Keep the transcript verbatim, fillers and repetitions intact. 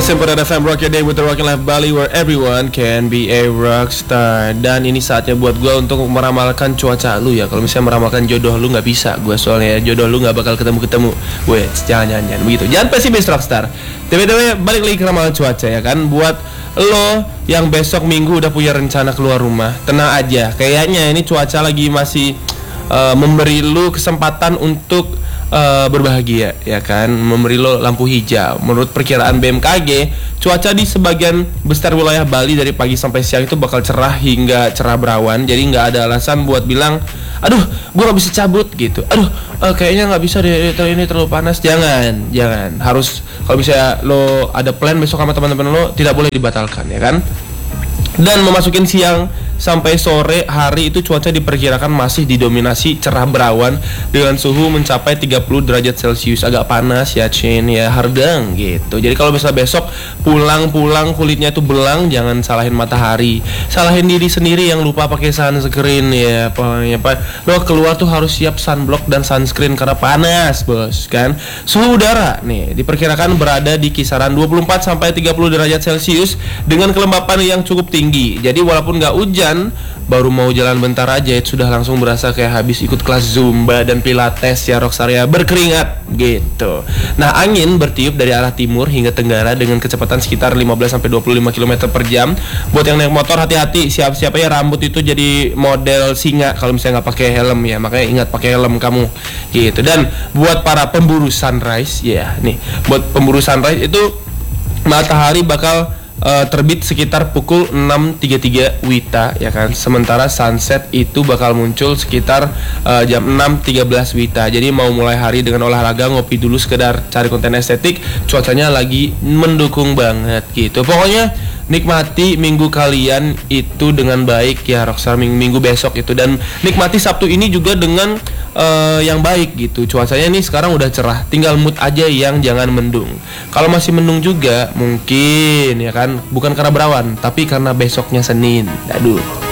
Listen pada F M Rock Your Day with the Rockin' Life Bali, where everyone can be a rockstar. Dan ini saatnya buat gue untuk meramalkan cuaca lu ya. Kalau misalnya meramalkan jodoh lu nggak bisa gue, soalnya jodoh lu nggak bakal ketemu-ketemu. Gue jangan jangan jangan begitu. Jangan pesimis rockstar. Tiba-tiba balik lagi ke ramalan cuaca ya kan. Buat lo yang besok minggu udah punya rencana keluar rumah, tenang aja. Kayaknya ini cuaca lagi masih uh, memberi lu kesempatan untuk Uh, berbahagia ya kan, memberi lo lampu hijau. Menurut perkiraan B M K G, cuaca di sebagian besar wilayah Bali dari pagi sampai siang itu bakal cerah hingga cerah berawan. Jadi nggak ada alasan buat bilang, aduh gue nggak bisa cabut gitu, aduh uh, kayaknya nggak bisa deh, ini terlalu panas. Jangan, jangan. Harus, kalau misalnya lo ada plan besok sama teman-teman lo, tidak boleh dibatalkan ya kan. Dan memasukin siang sampai sore hari itu cuaca diperkirakan masih didominasi cerah berawan dengan suhu mencapai tiga puluh derajat Celcius. Agak panas ya Cin ya, hardang gitu. Jadi kalau misalnya besok pulang-pulang kulitnya itu belang, jangan salahin matahari, salahin diri sendiri yang lupa pakai sunscreen ya. Pokoknya Pak, lo keluar tuh harus siap sunblock dan sunscreen karena panas bos kan. Suhu udara nih diperkirakan berada di kisaran dua puluh empat sampai tiga puluh derajat Celcius dengan kelembapan yang cukup tinggi. Jadi walaupun nggak hujan, baru mau jalan bentar aja itu sudah langsung berasa kayak habis ikut kelas Zumba dan Pilates ya rockstar ya, berkeringat gitu. Nah, angin bertiup dari arah timur hingga tenggara dengan kecepatan sekitar lima belas sampai dua puluh lima kilometer per jam. Buat yang naik motor hati-hati, siap-siap ya, rambut itu jadi model singa kalau misalnya nggak pakai helm ya, makanya ingat pakai helm kamu gitu. Dan buat para pemburu sunrise ya nih, buat pemburu sunrise itu matahari bakal Uh, terbit sekitar pukul enam tiga puluh tiga Wita ya kan. Sementara sunset itu bakal muncul sekitar uh, jam enam tiga belas Wita. Jadi mau mulai hari dengan olahraga, ngopi dulu sekedar cari konten estetik, cuacanya lagi mendukung banget gitu. Pokoknya nikmati minggu kalian itu dengan baik ya rockstar, minggu, minggu besok itu. Dan nikmati Sabtu ini juga dengan uh, yang baik gitu. Cuacanya nih sekarang udah cerah, tinggal mood aja yang jangan mendung. Kalau masih mendung juga mungkin ya kan, bukan karena berawan tapi karena besoknya Senin. Aduh.